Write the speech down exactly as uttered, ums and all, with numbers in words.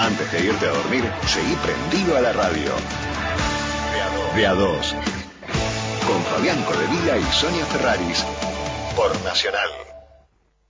Antes de irte a dormir, seguí prendido a la radio. De a dos. Con Fabián Codevilla y Sonia Ferraris. Por Nacional.